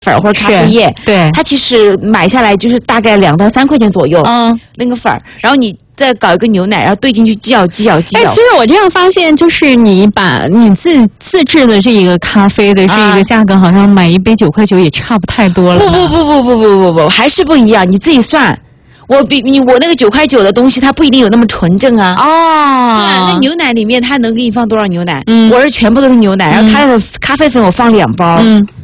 粉或者咖啡液， 对， 它其实买下来就是大概2到3块钱左右，那个粉，然后你再搞一个牛奶，然后兑进去激咬。其实我这样发现，就是你把你自制的这个咖啡的这个价格，好像买一杯9块9也差不太多了。 不，还是不一样，你自己算。我那个9块9的东西，它不一定有那么纯正啊。那牛奶里面它能给你放多少牛奶？我是全部都是牛奶，然后咖啡粉我放2包。